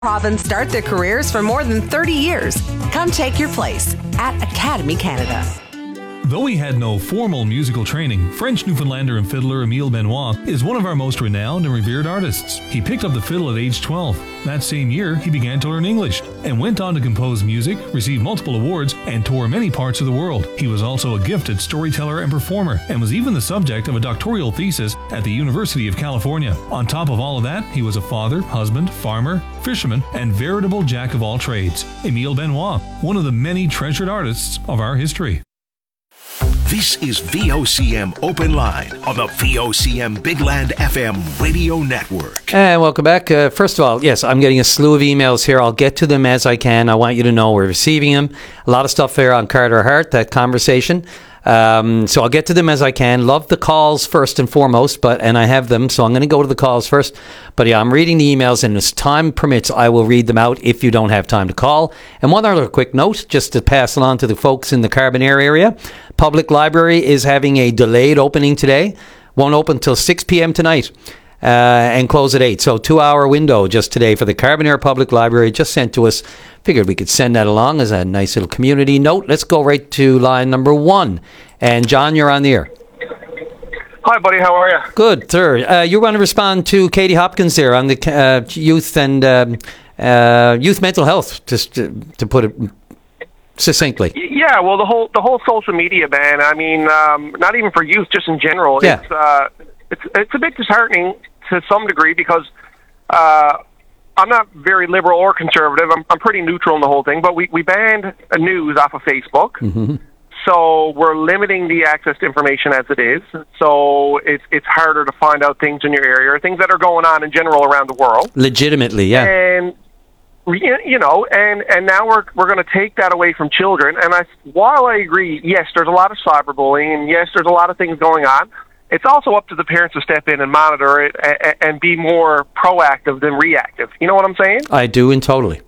Province start their careers for more than 30 years. Come take your place at Academy Canada. Though he had no formal musical training, French Newfoundlander and fiddler Emile Benoit is one of our most renowned and revered artists. He picked up the fiddle at age 12. That same year, he began to learn English and went on to compose music, receive multiple awards, and tour many parts of the world. He was also a gifted storyteller and performer, and was even the subject of a doctoral thesis at the University of California. On top of all of that, he was a father, husband, farmer, fisherman, and veritable jack of all trades. Emile Benoit, one of the many treasured artists of our history. This is VOCM Open Line on the VOCM Big Land FM radio network. And welcome back. First of all, yes, I'm getting a slew of emails here. I'll get to them as I can. I want you to know we're receiving them. A lot of stuff there on Carter Hart, that conversation. So I'll get to them as I can. Love the calls first and foremost, and I have them, so I'm going to go to the calls first. But yeah, I'm reading the emails, and as time permits, I will read them out if you don't have time to call. And one other quick note, just to pass it on to the folks in the Carbonear area. Public Library is having a delayed opening today. Won't open till 6 p.m. tonight. And close at 8. So 2-hour window just today for the Carbonear Public Library, just sent to us. Figured we could send that along as a nice little community note. Let's go right to line number 1. And John, you're on the air. Hi, buddy. How are you? Good, sir. You want to respond to Katie Hopkins there on the youth and youth mental health, just to put it succinctly. Yeah, well, the whole social media ban. I mean, not even for youth, just in general. Yeah. It's a bit disheartening to some degree because I'm not very liberal or conservative. I'm pretty neutral in the whole thing. But we banned news off of Facebook, so we're limiting the access to information as it is. So it's harder to find out things in your area or things that are going on in general around the world. Legitimately, yeah. And you know, and now we're going to take that away from children. And while I agree, yes, there's a lot of cyberbullying, and yes, there's a lot of things going on. It's also up to the parents to step in and monitor it and be more proactive than reactive. You know what I'm saying? I do, and totally.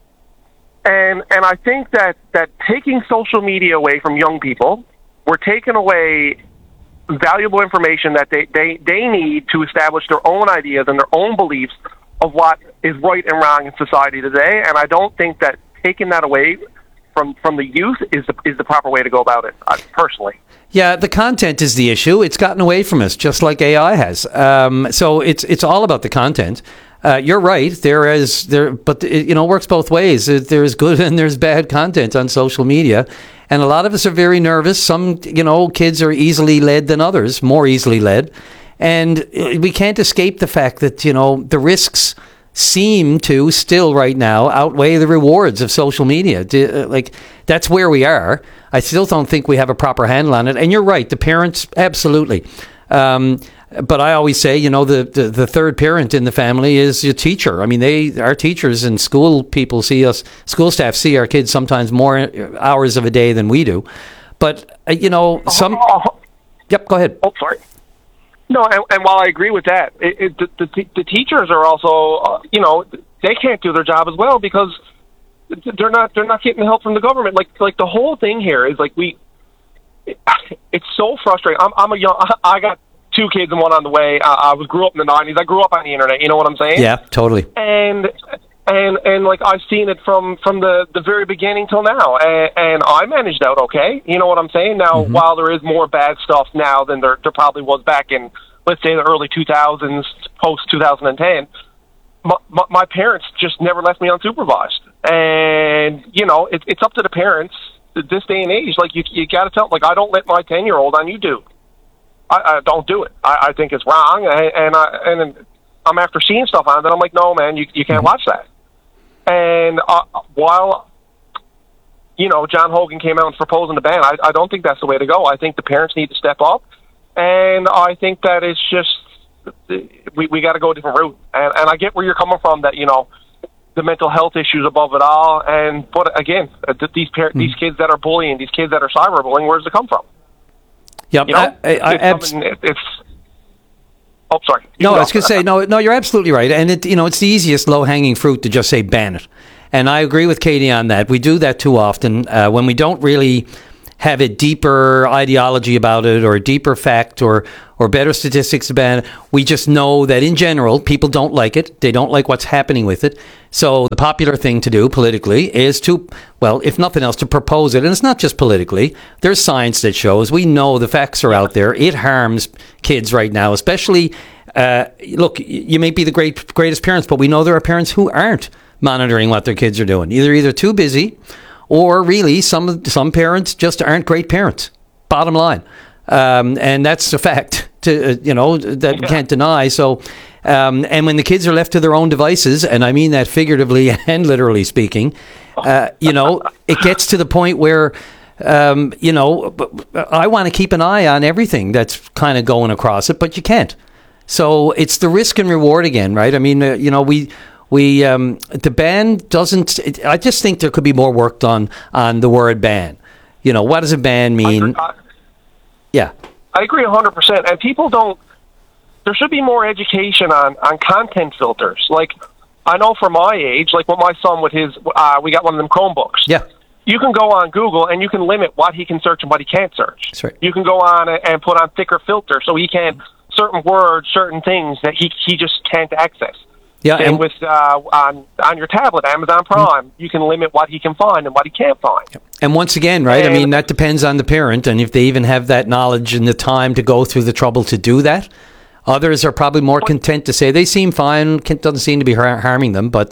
And I think that taking social media away from young people, we're taking away valuable information that they need to establish their own ideas and their own beliefs of what is right and wrong in society today. And I don't think that taking that away from the youth is the proper way to go about it, personally. Yeah, the content is the issue. It's gotten away from us, just like AI has. So it's all about the content. You're right. But it works both ways. There's good and there's bad content on social media, and a lot of us are very nervous. Some kids are easily led than others, more easily led, and we can't escape the fact that the risks seem to still right now outweigh the rewards of social media. Like, that's where we are. I still don't think we have a proper handle on it. And you're right, the parents, absolutely. But I always say, the third parent in the family is your teacher. I mean, our teachers and school staff see our kids sometimes more hours of a day than we do. But, Yep, go ahead. Oh, sorry. No, and while I agree with that, the teachers are also, they can't do their job as well because they're not getting help from the government. Like the whole thing here is it's so frustrating. I got 2 kids and one on the way. I grew up in the 90s. I grew up on the internet. You know what I'm saying? Yeah, totally. And I've seen it from the very beginning till now, and I managed out okay. You know what I'm saying? Now, while there is more bad stuff now than there probably was back in, let's say, the early 2000s, post 2010, my parents just never left me unsupervised. And it's up to the parents this day and age. Like, you got to tell them, I don't let my 10-year-old on YouTube. I don't do it. I think it's wrong, and I'm after seeing stuff on it, and I'm like, no, man, you can't watch that. And while, John Hogan came out and proposing the ban, I don't think that's the way to go. I think the parents need to step up, and I think that it's just, we got to go a different route. And I get where you're coming from, that, the mental health issues above it all, but again, these kids that are bullying, these kids that are cyberbullying, where does it come from? Yeah, Oh, sorry. No, I was going to say, no, you're absolutely right. And it's the easiest low-hanging fruit to just say ban it. And I agree with Katie on that. We do that too often when we don't really have a deeper ideology about it or a deeper fact or better statistics about it. We just know that in general, people don't like it. They don't like what's happening with it. So the popular thing to do politically is to, well, if nothing else, to propose it. And it's not just politically. There's science that shows, we know the facts are out there. It harms kids right now, especially, look, you may be the greatest parents, but we know there are parents who aren't monitoring what their kids are doing. Either too busy, or really some parents just aren't great parents. Bottom line, and that's a fact that we can't deny. So, and when the kids are left to their own devices, and I mean that figuratively and literally speaking, it gets to the point where I want to keep an eye on everything that's kind of going across it, but you can't. So it's the risk and reward again, right? I mean, the ban doesn't. I just think there could be more work done on the word ban. What does a ban mean? Yeah, I agree 100%. And people don't. There should be more education on content filters. Like, I know for my age, like with my son with his, we got one of them Chromebooks. Yeah. You can go on Google and you can limit what he can search and what he can't search. That's right. You can go on and put on thicker filters so he can't certain words, certain things that he just can't access. Yeah, Same with on your tablet, Amazon Prime, you can limit what he can find and what he can't find. And once again, right, I mean, that depends on the parent, and if they even have that knowledge and the time to go through the trouble to do that. Others are probably more content to say they seem fine, doesn't seem to be harming them, but...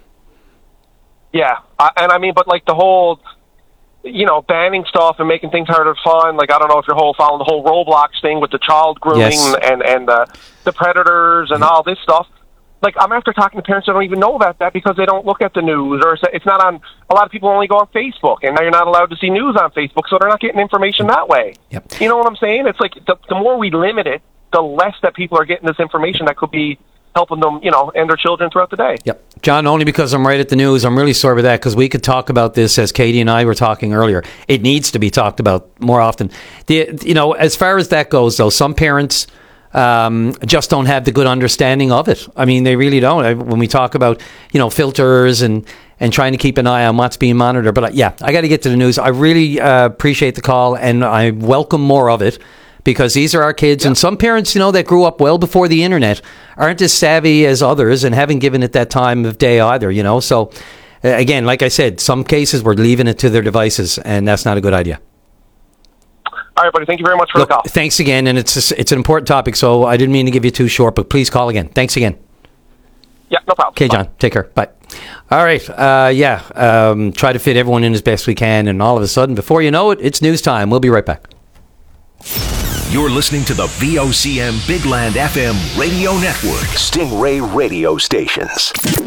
Yeah, but like the whole, banning stuff and making things harder to find, like, I don't know if you're following the whole Roblox thing with the child grooming and the predators and all this stuff. Like, I'm after talking to parents that don't even know about that because they don't look at the news, or it's not on. A lot of people only go on Facebook, and now you're not allowed to see news on Facebook, so they're not getting information that way. Yep. You know what I'm saying? It's like the more we limit it, the less that people are getting this information that could be helping them, and their children throughout the day. Yep. John, only because I'm right at the news, I'm really sorry about that, because we could talk about this as Katie and I were talking earlier. It needs to be talked about more often. As far as that goes, though, some parents just don't have the good understanding of it. I mean, they really don't. When we talk about, filters and trying to keep an eye on what's being monitored. But I got to get to the news. I really appreciate the call, and I welcome more of it, because these are our kids. Yep. And some parents, that grew up well before the internet aren't as savvy as others and haven't given it that time of day either, So, again, like I said, some cases we're leaving it to their devices, and that's not a good idea. All right, buddy. Thank you very much for the call. Thanks again, and it's an important topic, so I didn't mean to give you too short, but please call again. Thanks again. Yeah, no problem. Okay, John. Take care. Bye. All right. Try to fit everyone in as best we can, and all of a sudden, before you know it, it's news time. We'll be right back. You're listening to the VOCM Big Land FM radio network. Stingray radio stations.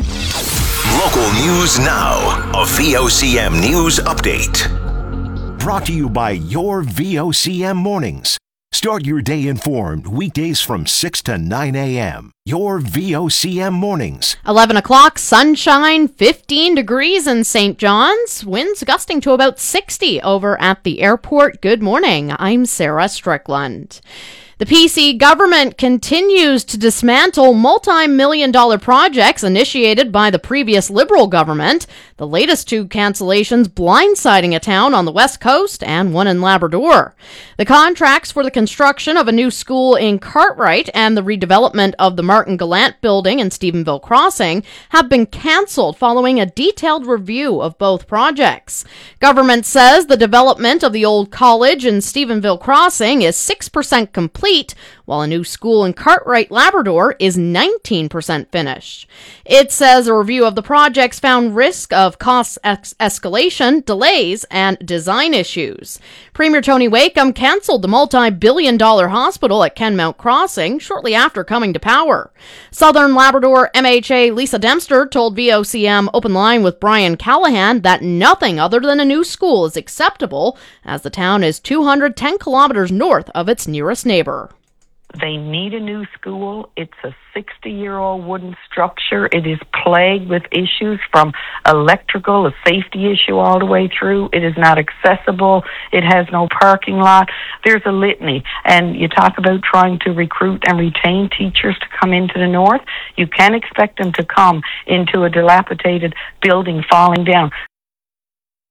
Local news now. A VOCM news update. Brought to you by your VOCM mornings. Start your day informed weekdays from 6 to 9 a.m. Your VOCM mornings. 11 o'clock, sunshine, 15 degrees in St. John's. Winds gusting to about 60 over at the airport. Good morning. I'm Sarah Strickland. The PC government continues to dismantle multi-million-dollar projects initiated by the previous Liberal government, the latest two cancellations blindsiding a town on the West Coast and one in Labrador. The contracts for the construction of a new school in Cartwright and the redevelopment of the Martin Gallant building in Stephenville Crossing have been cancelled following a detailed review of both projects. Government says the development of the old college in Stephenville Crossing is 6% complete, while a new school in Cartwright, Labrador is 19% finished. It says a review of the projects found risk of cost escalation, delays, and design issues. Premier Tony Wakeham cancelled the multi-billion-dollar hospital at Kenmount Crossing shortly after coming to power. Southern Labrador MHA Lisa Dempster told VOCM Open Line with Brian Callahan that nothing other than a new school is acceptable, as the town is 210 kilometers north of its nearest neighbor. They need a new school. It's a 60-year-old wooden structure. It is plagued with issues from electrical, a safety issue all the way through. It is not accessible. It has no parking lot. There's a litany. And you talk about trying to recruit and retain teachers to come into the north. You can't expect them to come into a dilapidated building falling down.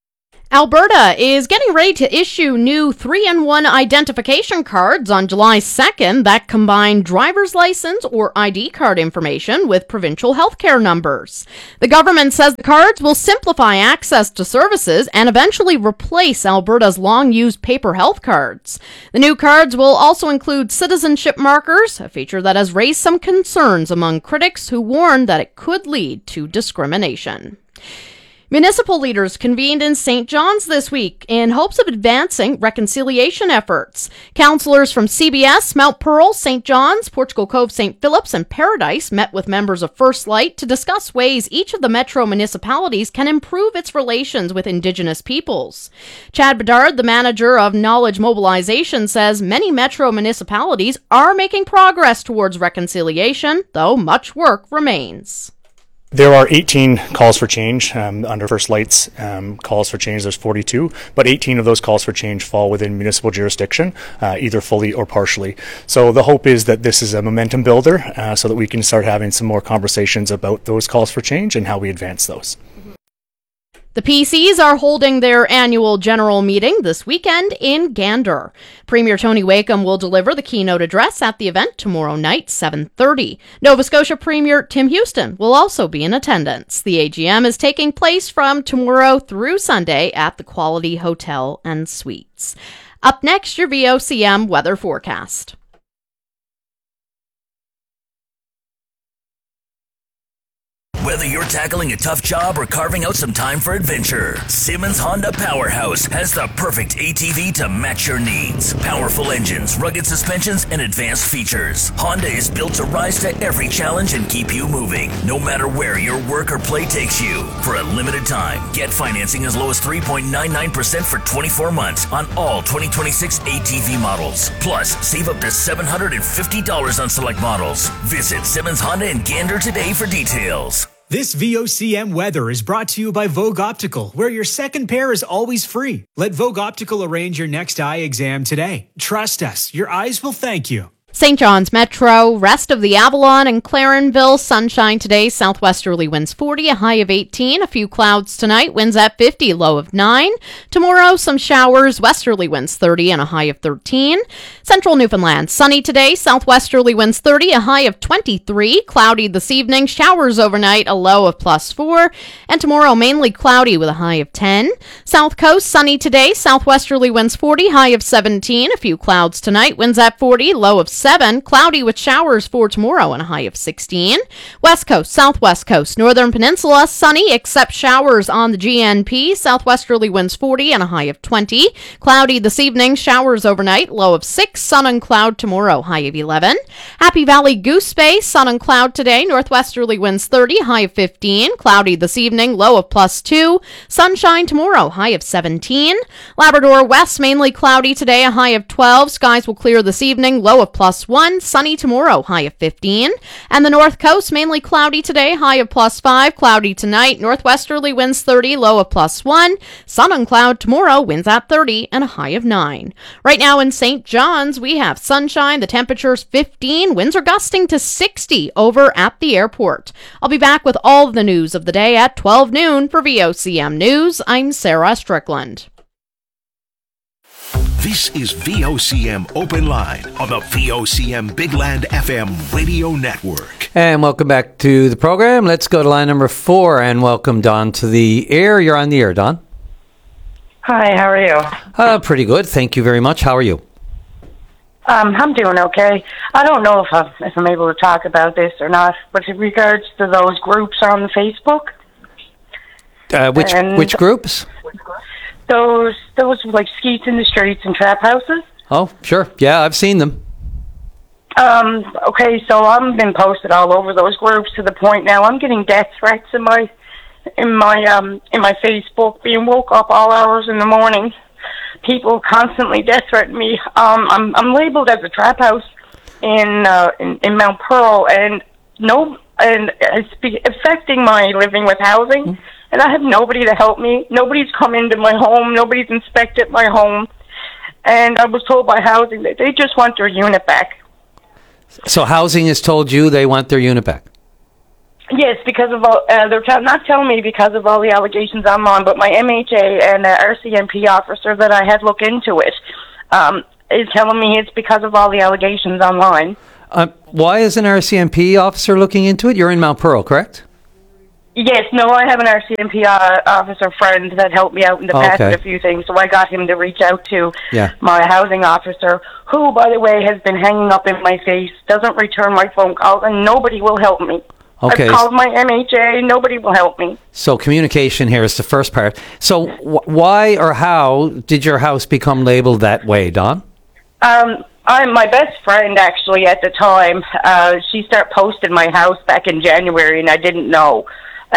Alberta is getting ready to issue new 3-in-1 identification cards on July 2nd that combine driver's license or ID card information with provincial healthcare numbers. The government says the cards will simplify access to services and eventually replace Alberta's long-used paper health cards. The new cards will also include citizenship markers, a feature that has raised some concerns among critics who warn that it could lead to discrimination. Municipal leaders convened in St. John's this week in hopes of advancing reconciliation efforts. Councillors from CBS, Mount Pearl, St. John's, Portugal Cove, St. Philip's, and Paradise met with members of First Light to discuss ways each of the metro municipalities can improve its relations with Indigenous peoples. Chad Bedard, the manager of Knowledge Mobilization, says many metro municipalities are making progress towards reconciliation, though much work remains. There are 18 calls for change under First Light's calls for change. There's 42, but 18 of those calls for change fall within municipal jurisdiction, either fully or partially. So the hope is that this is a momentum builder so that we can start having some more conversations about those calls for change and how we advance those. The PCs are holding their annual general meeting this weekend in Gander. Premier Tony Wakeham will deliver the keynote address at the event tomorrow night, 7:30. Nova Scotia Premier Tim Houston will also be in attendance. The AGM is taking place from tomorrow through Sunday at the Quality Hotel and Suites. Up next, your VOCM weather forecast. Whether you're tackling a tough job or carving out some time for adventure, Simmons Honda Powerhouse has the perfect ATV to match your needs. Powerful engines, rugged suspensions, and advanced features. Honda is built to rise to every challenge and keep you moving, no matter where your work or play takes you. For a limited time, get financing as low as 3.99% for 24 months on all 2026 ATV models. Plus, save up to $750 on select models. Visit Simmons Honda in Gander today for details. This VOCM weather is brought to you by Vogue Optical, where your second pair is always free. Let Vogue Optical arrange your next eye exam today. Trust us, your eyes will thank you. St. John's Metro, rest of the Avalon and Clarenville, sunshine today, southwesterly winds 40, a high of 18, a few clouds tonight, winds at 50, low of 9. Tomorrow, some showers, westerly winds 30 and a high of 13. Central Newfoundland, sunny today, southwesterly winds 30, a high of 23, cloudy this evening, showers overnight, a low of +4, and tomorrow mainly cloudy with a high of 10. South Coast, sunny today, southwesterly winds 40, high of 17, a few clouds tonight, winds at 40, low of 7, cloudy with showers for tomorrow and a high of 16. West Coast, Southwest Coast, Northern Peninsula, sunny except showers on the GNP, southwesterly winds 40 and a high of 20. Cloudy this evening, showers overnight, low of 6, sun and cloud tomorrow, high of 11. Happy Valley Goose Bay, sun and cloud today, northwesterly winds 30, high of 15. Cloudy this evening, low of +2. Sunshine tomorrow, high of 17. Labrador West, mainly cloudy today, a high of 12. Skies will clear this evening, low of +1, sunny tomorrow, high of 15. And the North Coast, mainly cloudy today, high of +5, cloudy tonight, northwesterly winds 30, low of +1. Sun and cloud tomorrow, winds at 30 and a high of 9. Right now in St. John's, we have sunshine, the temperature's 15, winds are gusting to 60 over at the airport. I'll be back with all of the news of the day at 12 noon for VOCM News. I'm Sarah Strickland. This is VOCM Open Line on the VOCM Bigland FM radio network. And welcome back to the program. Let's go to line number 4 and welcome Don to the air. You're on the air, Don. Hi, how are you? Pretty good. Thank you very much. How are you? I'm doing okay. I don't know if I'm able to talk about this or not, but in regards to those groups on Facebook. Which groups? Those like skeets in the streets and trap houses. Oh, sure. Yeah, I've seen them. Okay, so I've been posted all over those groups to the point now I'm getting death threats in my Facebook, being woke up all hours in the morning. People constantly death threaten me. I'm labeled as a trap house in Mount Pearl, and it's affecting my living with housing. Mm-hmm. And I have nobody to help me. Nobody's come into my home. Nobody's inspected my home. And I was told by housing that they just want their unit back. So housing has told you they want their unit back? Yes, because of all, they're not telling me because of all the allegations I'm on, but my MHA and RCMP officer that I had looked into it is telling me it's because of all the allegations online. Why is an RCMP officer looking into it? You're in Mount Pearl, correct? Yes, no, I have an RCMP officer friend that helped me out in the past with a few things, so I got him to reach out to my housing officer, who, by the way, has been hanging up in my face, doesn't return my phone calls, and nobody will help me. Okay. I've called my MHA, nobody will help me. So communication here is the first part. So why or how did your house become labeled that way, Dawn? I'm my best friend, actually, at the time. She started posting my house back in January, and I didn't know.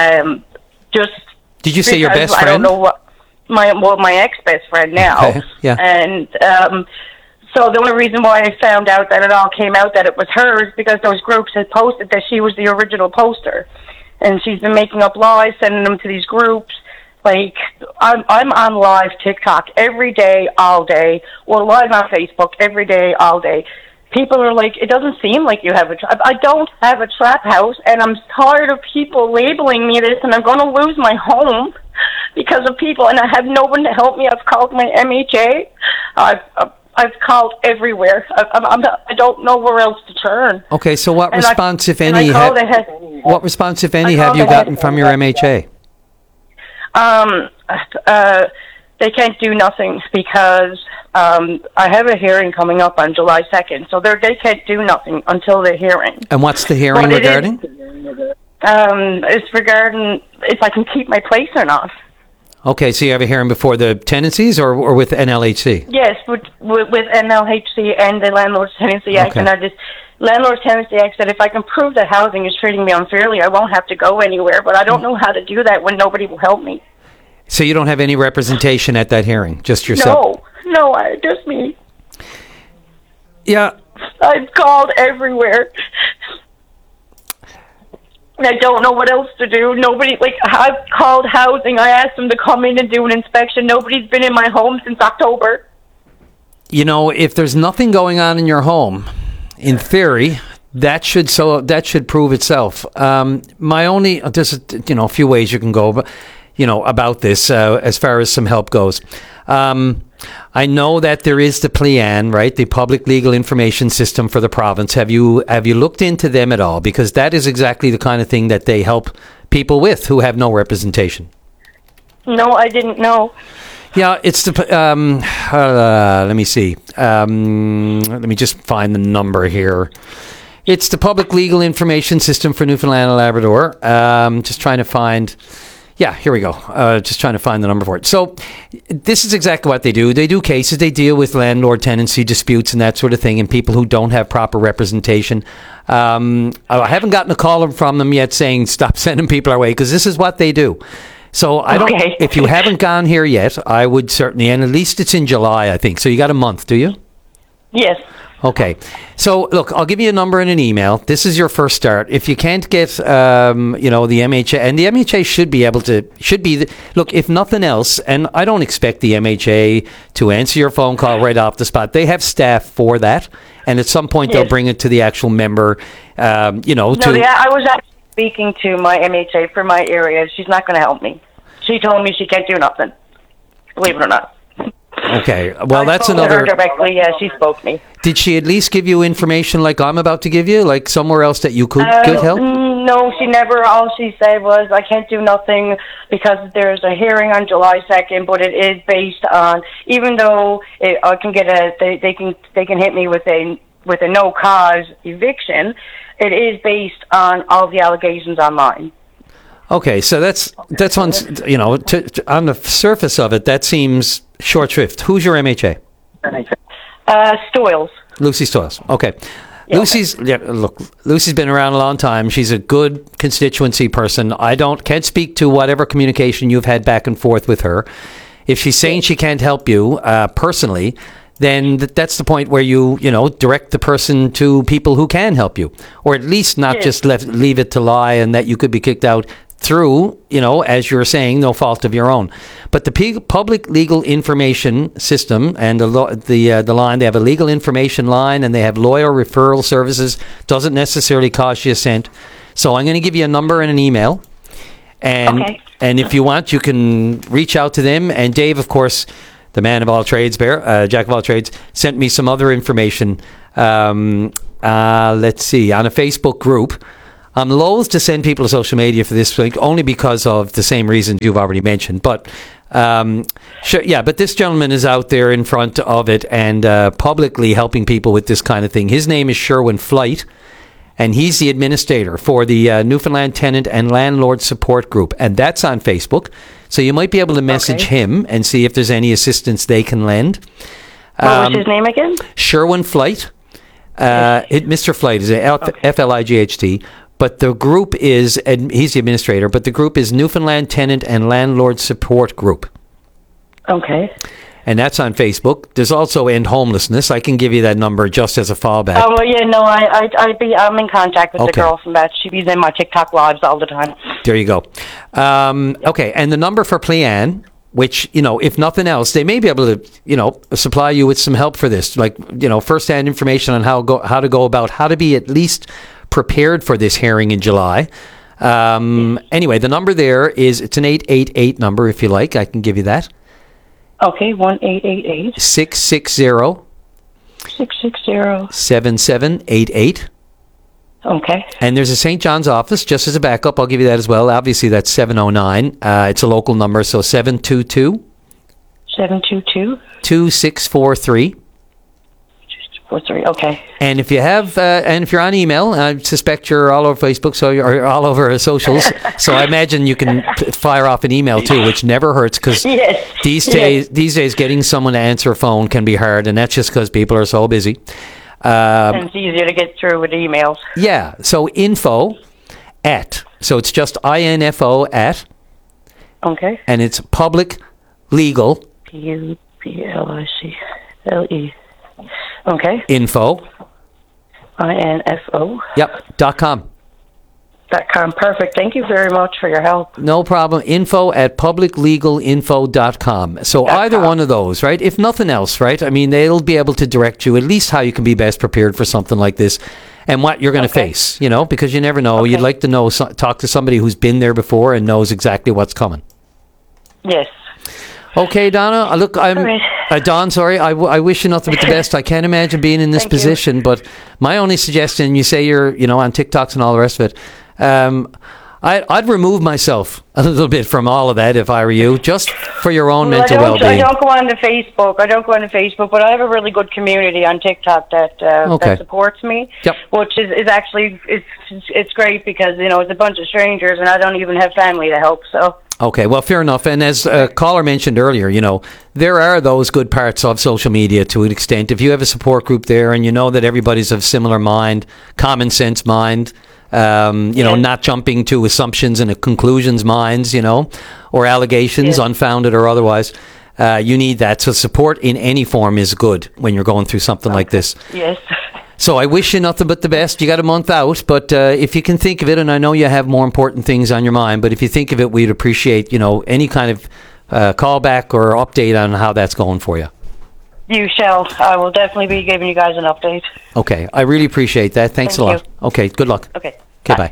Did you say your best friend? I don't know what my ex-best friend now. Okay. Yeah. And so the only reason why I found out that it all came out that it was hers because those groups had posted that she was the original poster, and she's been making up lies, sending them to these groups. Like I'm on live TikTok every day, all day. Well, live on Facebook every day, all day. People are like, it doesn't seem like you have a trap. I don't have a trap house, and I'm tired of people labeling me this, and I'm going to lose my home because of people, and I have no one to help me. I've called my MHA. I've called everywhere. I don't know where else to turn. Okay, so what response, if any, have you gotten from your MHA? They can't do nothing because I have a hearing coming up on July 2nd, so they can't do nothing until the hearing. And what's the hearing regarding? It's regarding if I can keep my place or not. Okay, so you have a hearing before the tenancies or with NLHC? Yes, with NLHC and the Landlord's Tenancy Act, and Landlord's Tenancy Act said if I can prove that housing is treating me unfairly, I won't have to go anywhere, but I don't know how to do that when nobody will help me. So you don't have any representation at that hearing, just yourself? No, just me. Yeah. I've called everywhere. I don't know what else to do. Nobody, I've called housing. I asked them to come in and do an inspection. Nobody's been in my home since October. You know, if there's nothing going on in your home, in theory, that should prove itself. There's a few ways you can go, but about this as far as some help goes. I know that there is the PLEAN, right, the Public Legal Information System for the province. Have you looked into them at all? Because that is exactly the kind of thing that they help people with who have no representation. No, I didn't know. Yeah, it's the. Let me see. Let me just find the number here. It's the Public Legal Information System for Newfoundland and Labrador. Just trying to find. Yeah, here we go. Just trying to find the number for it. So this is exactly what they do. They do cases. They deal with landlord-tenancy disputes and that sort of thing and people who don't have proper representation. I haven't gotten a call from them yet saying stop sending people our way because this is what they do. So if you haven't gone here yet, I would certainly, and at least it's in July, I think. So you got a month, do you? Yes. Okay. So, look, I'll give you a number and an email. This is your first start. If you can't get, the MHA, and the MHA should be, look, if nothing else, and I don't expect the MHA to answer your phone call right off the spot. They have staff for that, and at some point they'll bring it to the actual member, I was actually speaking to my MHA for my area. She's not going to help me. She told me she can't do nothing, believe it or not. Okay, well, that's another. Her directly, yeah, she spoke to me. Did she at least give you information like I'm about to give you, like somewhere else that you could get help? No, she never. All she said was, "I can't do nothing because there's a hearing on July 2nd, but it is based on even though I can get they can hit me with a no cause eviction. It is based on all the allegations online." Okay, so that's on on the surface of it, that seems short shrift. Who's your MHA? Stoyles. Lucy Stoyles. Okay. Yeah. Lucy's been around a long time. She's a good constituency person. Can't speak to whatever communication you've had back and forth with her. If she's saying she can't help you personally, then that's the point where you direct the person to people who can help you, or at least not just leave it to lie and that you could be kicked out through, as you're saying, no fault of your own. But the Public Legal Information System and the line, they have a legal information line and they have lawyer referral services. Doesn't necessarily cost you a cent. So I'm going to give you a number and an email. And if you want, you can reach out to them. And Dave, of course, the man of all trades, Jack of all trades, sent me some other information. Let's see, on a Facebook group. I'm loath to send people to social media for this link, only because of the same reasons you've already mentioned. But sure, yeah, but this gentleman is out there in front of it and publicly helping people with this kind of thing. His name is Sherwin Flight, and he's the administrator for the Newfoundland Tenant and Landlord Support Group, and that's on Facebook. So you might be able to message him and see if there's any assistance they can lend. What was his name again? Sherwin Flight. Mr. Flight is F-L-I-G-H-T. But the group is, and he's the administrator, but the group is Newfoundland Tenant and Landlord Support Group. Okay. And that's on Facebook. There's also End Homelessness. I can give you that number just as a fallback. Oh, well, yeah, no, I'm in contact with the girl from that. She's in my TikTok lives all the time. There you go. Okay, and the number for Plean, which, if nothing else, they may be able to, supply you with some help for this, like, first-hand information on how to be at least prepared for this hearing in July. Anyway, the number there is, it's an 888 number, if you like. I can give you that. Okay, 1-888. 660. 7788. Okay. And there's a St. John's office, just as a backup. I'll give you that as well. Obviously, that's 709. It's a local number, so 722. 2643. Okay. And if you have, and if you're on email, I suspect you're all over Facebook, so you're all over socials. So I imagine you can fire off an email too, which never hurts, because these days getting someone to answer a phone can be hard, and that's just because people are so busy. And it's easier to get through with emails. Yeah. So info at, so it's just info at. Okay. And it's public legal. PUBLICLE. Okay. Info. INFO. Yep. .com. .com. Perfect. Thank you very much for your help. No problem. Info at publiclegalinfo.com. So either one of those, right? If nothing else, right? I mean, they'll be able to direct you at least how you can be best prepared for something like this and what you're going to face, because you never know. You'd like to know, talk to somebody who's been there before and knows exactly what's coming. Yes. Okay, Donna. Look, Don, sorry. I wish you nothing but the best. I can't imagine being in this position, but my only suggestion, you say you're, on TikToks and all the rest of it, I'd remove myself a little bit from all of that if I were you, just for your own mental well-being. I don't go on to Facebook. But I have a really good community on TikTok that supports me, which is actually it's great because it's a bunch of strangers and I don't even have family to help. So. Okay, well, fair enough. And as a caller mentioned earlier, there are those good parts of social media to an extent. If you have a support group there and you know that everybody's of similar mind, common sense mind, not jumping to assumptions and conclusions minds, or allegations, unfounded or otherwise, you need that. So support in any form is good when you're going through something like this. Yes. So I wish you nothing but the best. You got a month out, but if you can think of it, and I know you have more important things on your mind, but if you think of it, we'd appreciate, any kind of callback or update on how that's going for you. You shall. I will definitely be giving you guys an update. Okay. I really appreciate that. Thanks a lot. Okay. Good luck. Okay. Bye.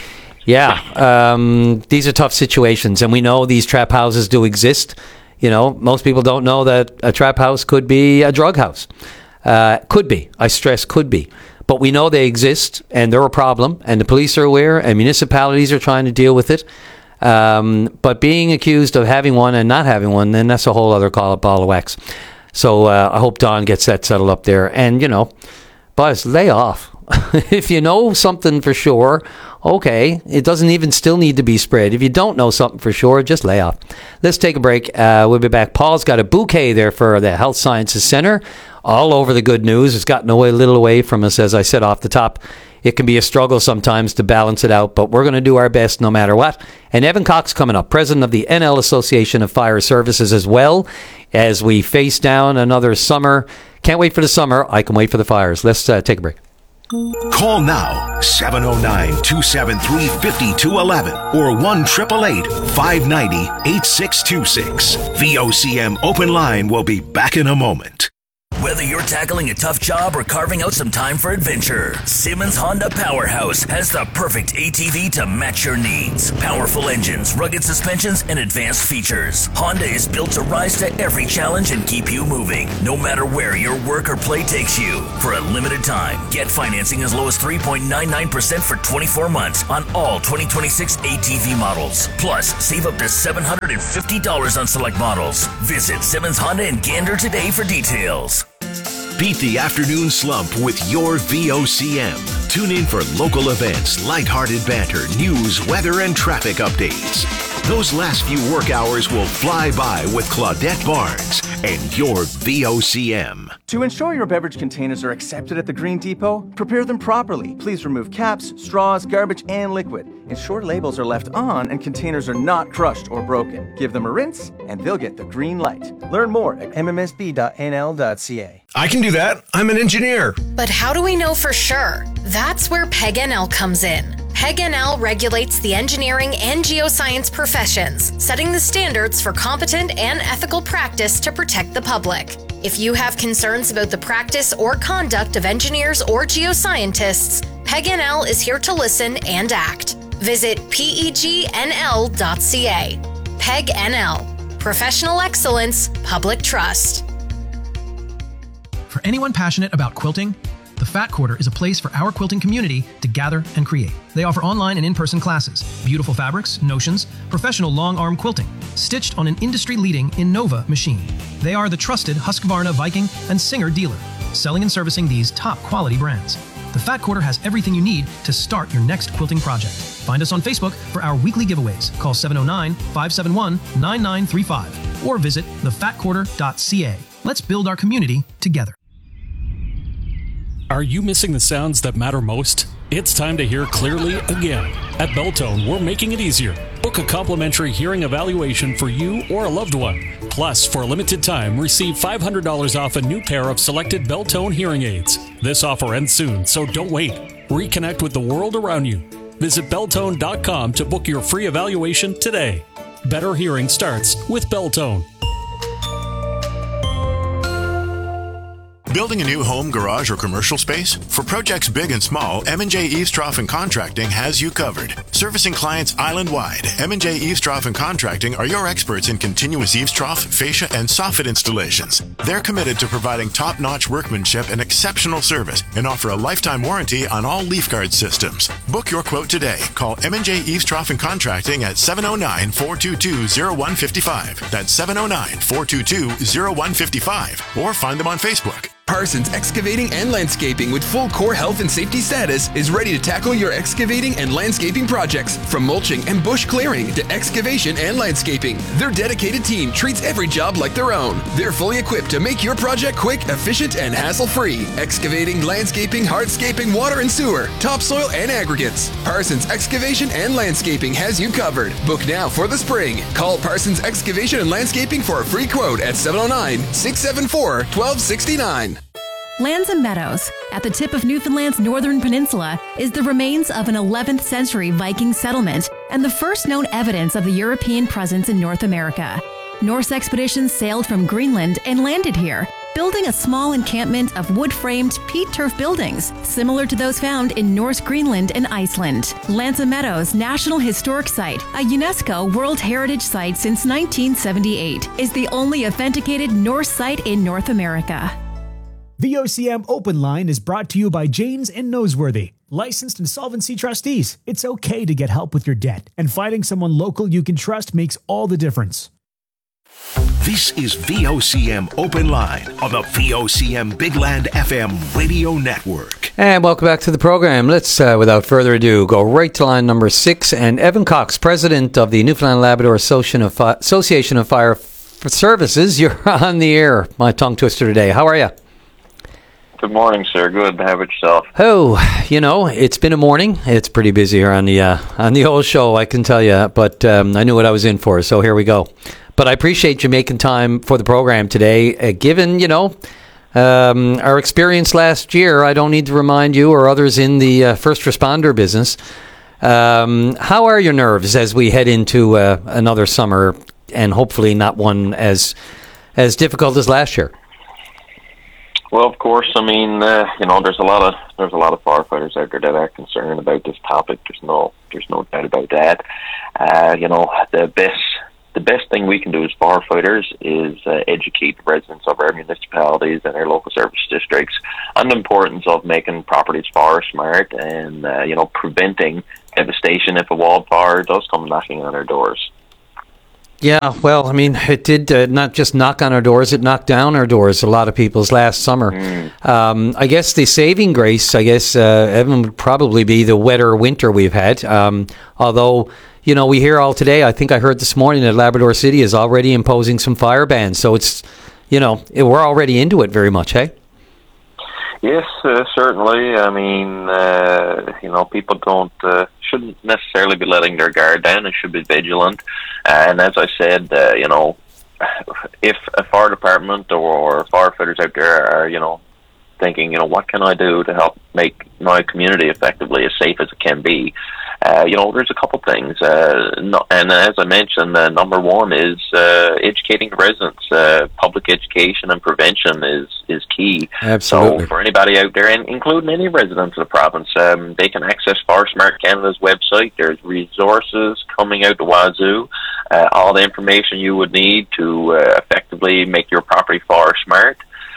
Yeah. These are tough situations, and we know these trap houses do exist. Most people don't know that a trap house could be a drug house. Could be. I stress could be. But we know they exist, and they're a problem, and the police are aware, and municipalities are trying to deal with it. But being accused of having one and not having one, then that's a whole other ball of wax. So I hope Don gets that settled up there. And, Buzz, lay off. If you know something for sure, okay, it doesn't even still need to be spread. If you don't know something for sure, just lay off. Let's take a break. We'll be back. Paul's got a bouquet there for the Health Sciences Center. All over the good news. It's gotten a little away from us, as I said off the top. It can be a struggle sometimes to balance it out, but we're going to do our best no matter what. And Evan Cox coming up, president of the NL Association of Fire Services, as well as we face down another summer. Can't wait for the summer. I can wait for the fires. Let's take a break. Call now, 709-273-5211 or 1-888-590-8626. VOCM Open Line will be back in a moment. Whether you're tackling a tough job or carving out some time for adventure, Simmons Honda Powerhouse has the perfect ATV to match your needs. Powerful engines, rugged suspensions, and advanced features. Honda is built to rise to every challenge and keep you moving, no matter where your work or play takes you. For a limited time, get financing as low as 3.99% for 24 months on all 2026 ATV models. Plus, save up to $750 on select models. Visit Simmons Honda in Gander today for details. Beat the afternoon slump with your VOCM. Tune in for local events, lighthearted banter, news, weather, and traffic updates. Those last few work hours will fly by with Claudette Barnes and your VOCM. To ensure your beverage containers are accepted at the Green Depot, prepare them properly. Please remove caps, straws, garbage, and liquid. Ensure labels are left on and containers are not crushed or broken. Give them a rinse and they'll get the green light. Learn more at mmsb.nl.ca. I can do that. I'm an engineer. But how do we know for sure? That's where PEG-NL comes in. PEG-NL regulates the engineering and geoscience professions, setting the standards for competent and ethical practice to protect the public. If you have concerns about the practice or conduct of engineers or geoscientists, PEG-NL is here to listen and act. Visit pegnl.ca. PEG-NL. Professional excellence, public trust. For anyone passionate about quilting, the Fat Quarter is a place for our quilting community to gather and create. They offer online and in-person classes, beautiful fabrics, notions, professional long-arm quilting, stitched on an industry-leading Innova machine. They are the trusted Husqvarna, Viking, and Singer dealer, selling and servicing these top-quality brands. The Fat Quarter has everything you need to start your next quilting project. Find us on Facebook for our weekly giveaways. Call 709-571-9935 or visit thefatquarter.ca. Let's build our community together. Are you missing the sounds that matter most? It's time to hear clearly again. At Beltone, we're making it easier. Book a complimentary hearing evaluation for you or a loved one. Plus, for a limited time, receive $500 off a new pair of selected Beltone hearing aids. This offer ends soon, so don't wait. Reconnect with the world around you. Visit Beltone.com to book your free evaluation today. Better hearing starts with Beltone. Building a new home, garage, or commercial space? For projects big and small, M&J Eavestrough and Contracting has you covered. Servicing clients island-wide, M&J Eavestrough and Contracting are your experts in continuous eavestrough, fascia, and soffit installations. They're committed to providing top-notch workmanship and exceptional service and offer a lifetime warranty on all leaf guard systems. Book your quote today. Call M&J Eavestrough and Contracting at 709-422-0155. That's 709-422-0155. Or find them on Facebook. Parsons Excavating and Landscaping with full core health and safety status is ready to tackle your excavating and landscaping projects. From mulching and bush clearing to excavation and landscaping, their dedicated team treats every job like their own. They're fully equipped to make your project quick, efficient, and hassle-free. Excavating, landscaping, hardscaping, water and sewer, topsoil, and aggregates. Parsons Excavation and Landscaping has you covered. Book now for the spring. Call Parsons Excavation and Landscaping for a free quote at 709-674-1269. Lands and Meadows, at the tip of Newfoundland's northern peninsula, is the remains of an 11th century Viking settlement and the first known evidence of the European presence in North America. Norse expeditions sailed from Greenland and landed here, building a small encampment of wood-framed peat turf buildings, similar to those found in Norse Greenland and Iceland. Lands and Meadows National Historic Site, a UNESCO World Heritage Site since 1978, is the only authenticated Norse site in North America. VOCM Open Line is brought to you by Janes and Noseworthy, licensed insolvency trustees. It's okay to get help with your debt, and finding someone local you can trust makes all the difference. This is VOCM Open Line on the VOCM Bigland FM radio network. And welcome back to the program. Let's, without further ado, go right to line number 6. And Evan Cox, president of the Newfoundland Labrador Association of Fire Services, you're on the air. My tongue twister today. How are you? Good morning, sir. Good. How about yourself? Oh, it's been a morning. It's pretty busy here on the old show, I can tell you. But I knew what I was in for, so here we go. But I appreciate you making time for the program today. Given, our experience last year, I don't need to remind you or others in the first responder business. How are your nerves as we head into another summer, and hopefully not one as difficult as last year? Well, of course, I mean, there's a lot of firefighters out there that are concerned about this topic. There's no doubt about that. The best thing we can do as firefighters is educate the residents of our municipalities and our local service districts on the importance of making properties fire smart and preventing devastation if a wildfire does come knocking on our doors. Yeah, well, I mean, it did not just knock on our doors, it knocked down our doors, a lot of people's last summer. I guess the saving grace, Evan, would probably be the wetter winter we've had. Although, we hear all today, I think I heard this morning that Labrador City is already imposing some fire bans. So it's, we're already into it very much, hey? Yes, certainly. I mean, people shouldn't necessarily be letting their guard down and should be vigilant. And as I said, if a fire department or firefighters out there are, thinking, what can I do to help make my community effectively as safe as it can be? There's a couple things. And as I mentioned, number one is educating the residents. Public education and prevention is key. Absolutely. So for anybody out there, and including any residents of the province, they can access Fire Smart Canada's website. There's resources coming out the wazoo. All the information you would need to effectively make your property fire smart.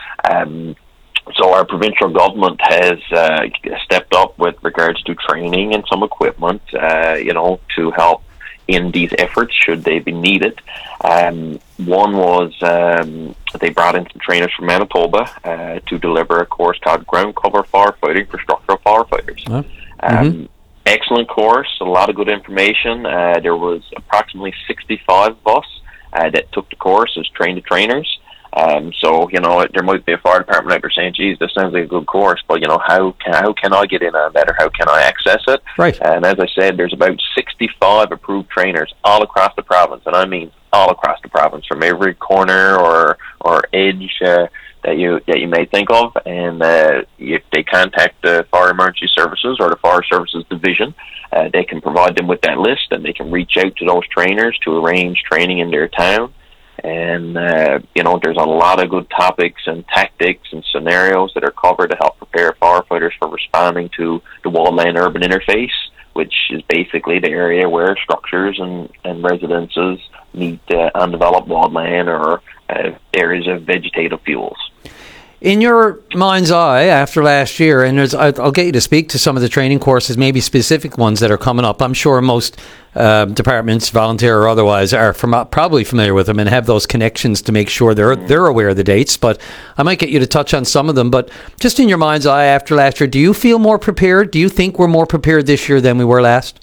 So our provincial government has stepped up with regards to training and some equipment, to help in these efforts should they be needed. One was they brought in some trainers from Manitoba to deliver a course called Ground Cover Firefighting for Structural Firefighters. Excellent course, a lot of good information. There was approximately 65 of us that took the course as trainers. So there might be a fire department out there saying, geez, this sounds like a good course, but how can I get in on that, or how can I access it? Right. And as I said, there's about 65 approved trainers all across the province, and I mean all across the province, from every corner or edge that you may think of. And if they contact the Fire Emergency Services or the Fire Services Division, they can provide them with that list, and they can reach out to those trainers to arrange training in their town. And, there's a lot of good topics and tactics and scenarios that are covered to help prepare firefighters for responding to the wildland-urban interface, which is basically the area where structures and residences meet undeveloped wildland or areas of vegetative fuels. In your mind's eye, after last year, and I'll get you to speak to some of the training courses, maybe specific ones that are coming up. I'm sure most departments, volunteer or otherwise, are probably familiar with them and have those connections to make sure they're aware of the dates. But I might get you to touch on some of them. But just in your mind's eye, after last year, do you feel more prepared? Do you think we're more prepared this year than we were last?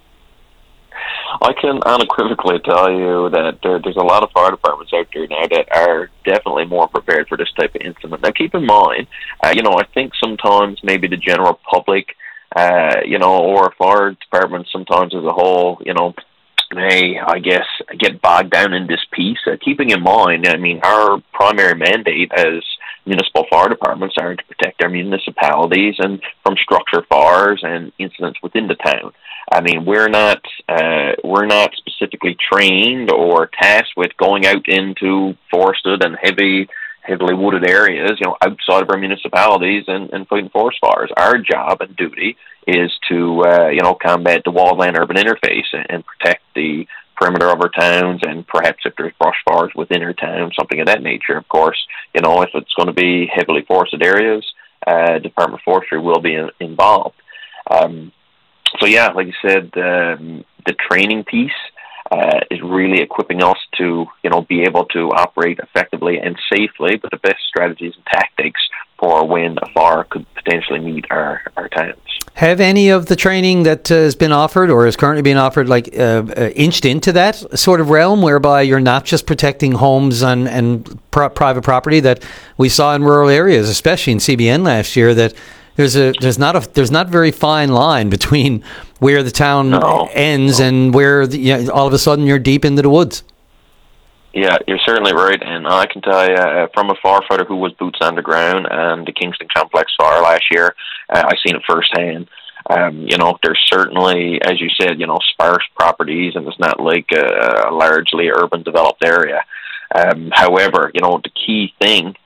I can unequivocally tell you that there's a lot of fire departments out there now that are definitely more prepared for this type of incident. Now, keep in mind, I think sometimes maybe the general public, or fire departments sometimes as a whole, may, I guess, get bogged down in this piece. Keeping in mind, our primary mandate as municipal fire departments are to protect our municipalities and from structure fires and incidents within the town. We're not specifically trained or tasked with going out into forested and heavily wooded areas, outside of our municipalities and fighting forest fires. Our job and duty is to, combat the wildland-urban interface and protect the perimeter of our towns, and perhaps if there's brush fires within our town, something of that nature. Of course, if it's going to be heavily forested areas, Department of Forestry will be involved. So yeah, like you said, the training piece is really equipping us to, be able to operate effectively and safely, but the best strategies and tactics for when a fire could potentially meet our towns. Have any of the training that has been offered or is currently being offered inched into that sort of realm whereby you're not just protecting homes and private property that we saw in rural areas, especially in CBN last year, that there's not a very fine line between where the town ends and where all of a sudden you're deep into the woods. Yeah, you're certainly right, and I can tell you from a firefighter who was boots on the ground and the Kingston Complex fire last year, I seen it firsthand. There's certainly, as you said, sparse properties, and it's not like a largely urban developed area. However, the key thing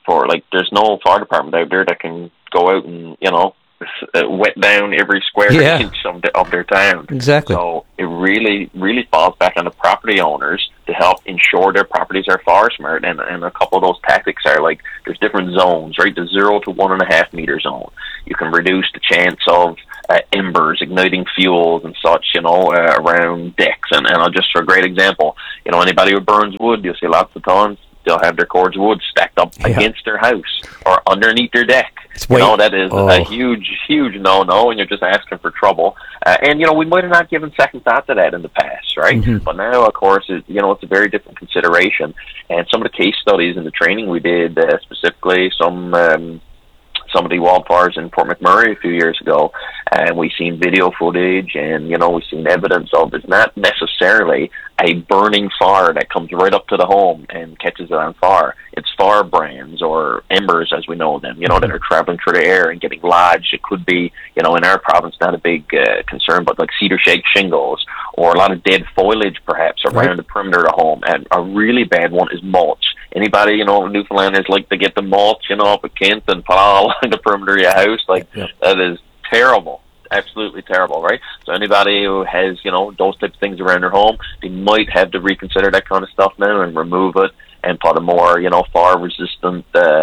for, like, there's no fire department out there that can go out and, you know, wet down every square inch of their town. Exactly. So it really, really falls back on the property owners to help ensure their properties are fire smart. And a couple of those tactics are, like, there's different zones, right? The 0 to 1.5 meter zone. You can reduce the chance of embers, igniting fuels and such, you know, around decks. And I'll just, for a great example, you know, anybody who burns wood, you'll see lots of times they'll have their cords of wood stacked up against their house or underneath their deck. You know, that is a huge, huge no-no, and you're just asking for trouble. And, you know, we might have not given second thought to that in the past, right? Mm-hmm. But now, of course, it's a very different consideration. And some of the case studies and the training we did, specifically some of the wildfires in Fort McMurray a few years ago, and we've seen video footage, and, you know, we've seen evidence of it's not necessarily a burning fire that comes right up to the home and catches it on fire. It's firebrands or embers, as we know them, you know, that are traveling through the air and getting lodged. It could be, you know, in our province, not a big concern, but like cedar shake shingles or a lot of dead foliage, perhaps, around the perimeter of the home. And a really bad one is mulch. Anybody, you know, Newfoundlanders like to get the mulch, you know, up at Kent and put all along the perimeter of your house. Like, that is terrible. Absolutely terrible, right? So anybody who has, you know, those types of things around their home, they might have to reconsider that kind of stuff now and remove it and put a more, you know, fire-resistant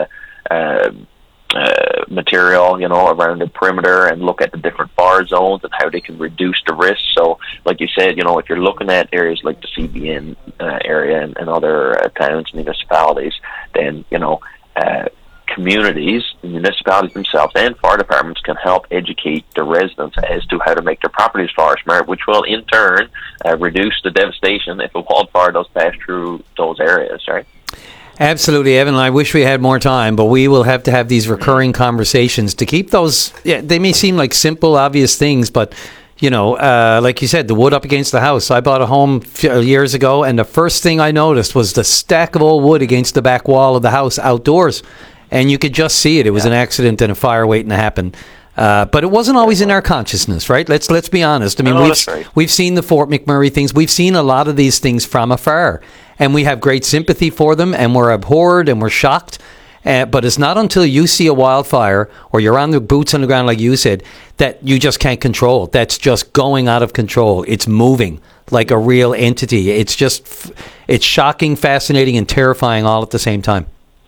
material, you know, around the perimeter and look at the different fire zones and how they can reduce the risk. So, like you said, you know, if you're looking at areas like the CBN area and other towns, municipalities, then, you know, communities, municipalities themselves, and fire departments can help educate the residents as to how to make their properties fire smart, which will in turn reduce the devastation if a wildfire does pass through those areas, right? Absolutely, Evan. I wish we had more time, but we will have to have these recurring conversations to keep those. Yeah, they may seem like simple, obvious things, but, you know, like you said, the wood up against the house. I bought a home years ago, and the first thing I noticed was the stack of old wood against the back wall of the house outdoors, and you could just see it. It was an accident and a fire waiting to happen. But it wasn't always in our consciousness, right? Let's be honest. I mean, we've seen the Fort McMurray things. We've seen a lot of these things from afar, and we have great sympathy for them, and we're abhorred and we're shocked. But it's not until you see a wildfire or you're on the boots on the ground, like you said, that you just can't control. That's just going out of control. It's moving like a real entity. It's shocking, fascinating, and terrifying all at the same time.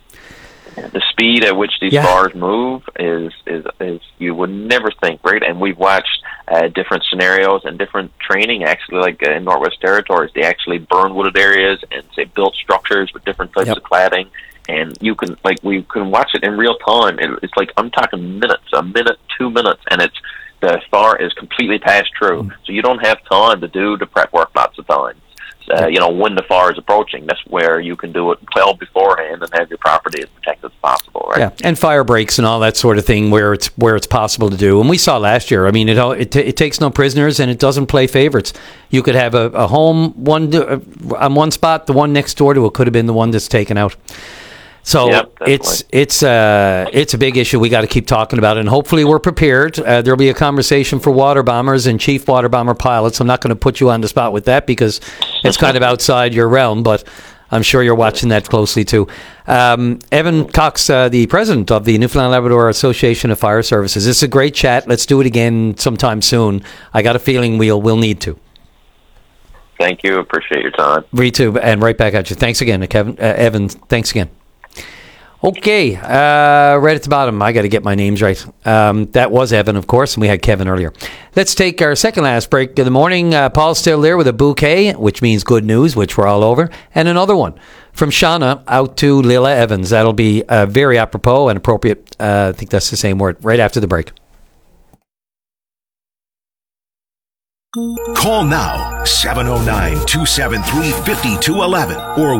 The speed at which these fires move is you would never think, right? And we've watched different scenarios and different training, actually, like in Northwest Territories. They actually burn wooded areas and, say, built structures with different types of cladding. And you can, like, we can watch it in real time. It's like, I'm talking minutes, a minute, 2 minutes, and the fire is completely passed through. So you don't have time to do the prep work lots of times. You know, when the fire is approaching, that's where you can do it well beforehand and have your property as protected as possible, right? Yeah, and fire breaks and all that sort of thing where it's possible to do. And we saw last year. I mean, it takes no prisoners and it doesn't play favorites. You could have a home on one spot, the one next door to it could have been the one that's taken out. So it's a big issue. We got to keep talking about it, and hopefully we're prepared. There'll be a conversation for water bombers and chief water bomber pilots. I'm not going to put you on the spot with that because it's kind of outside your realm, but I'm sure you're watching that closely too. Evan Cox, the president of the Newfoundland Labrador Association of Fire Services. It's a great chat. Let's do it again sometime soon. I got a feeling we'll need to. Thank you. Appreciate your time. Me too, and right back at you. Thanks again, Evan. Thanks again. Okay, right at the bottom, I got to get my names right. That was Evan, of course, and we had Kevin earlier. Let's take our second last break of the morning. Paul's still there with a bouquet, which means good news, which we're all over, and another one from Shauna out to Lila Evans. That'll be very apropos and appropriate. I think that's the same word, right after the break. Call now, 709-273-5211 or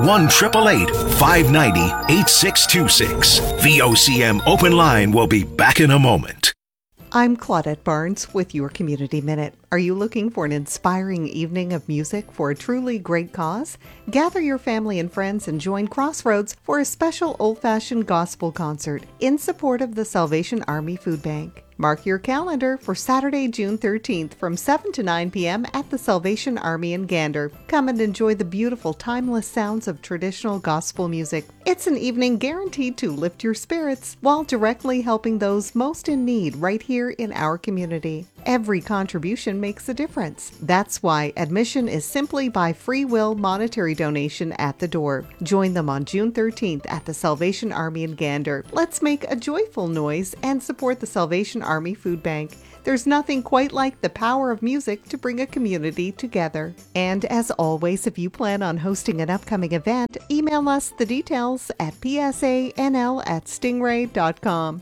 1-888-590-8626. VOCM Open Line will be back in a moment. I'm Claudette Barnes with your Community Minute. Are you looking for an inspiring evening of music for a truly great cause? Gather your family and friends and join Crossroads for a special old-fashioned gospel concert in support of the Salvation Army Food Bank. Mark your calendar for Saturday, June 13th from 7 to 9 p.m. at the Salvation Army in Gander. Come and enjoy the beautiful, timeless sounds of traditional gospel music. It's an evening guaranteed to lift your spirits while directly helping those most in need right here in our community. Every contribution makes a difference. That's why admission is simply by free will monetary donation at the door. Join them on June 13th at the Salvation Army in Gander. Let's make a joyful noise and support the Salvation Army Food Bank. There's nothing quite like the power of music to bring a community together. And as always, if you plan on hosting an upcoming event, email us the details at psanl@stingray.com.